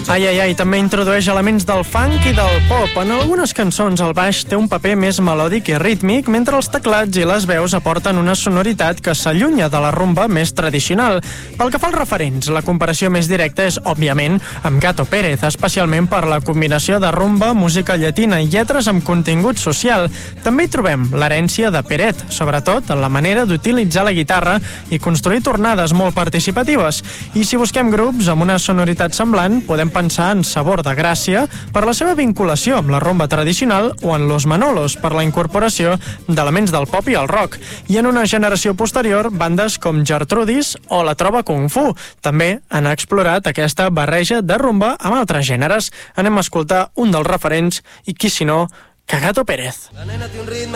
Ai, també introdueix elements del funk i del pop. En algunes cançons el baix té un paper més melòdic i rítmic, mentre els teclats i les veus aporten una sonoritat que s'allunya de la rumba més tradicional. Pel que fa als referents, la comparació més directa és, òbviament, amb Gato Pérez, especialment per la combinació de rumba, música llatina i lletres amb contingut social. També hi trobem l'herència de Peret, sobretot en la manera d'utilitzar la guitarra i construir tornades molt participatives. I si busquem grups amb una sonoritat semblant, podem pensar en Sabor de Gràcia per la seva vinculació amb la rumba tradicional o en Los Manolos per la incorporació d'elements del pop i el rock. I en una generació posterior, bandes com Gertrudis o La Trova Kung Fu també han explorat aquesta barreja de rumba amb altres gèneres. Anem a escoltar un dels referents i qui si no, que Gato Pérez. La nena té un ritme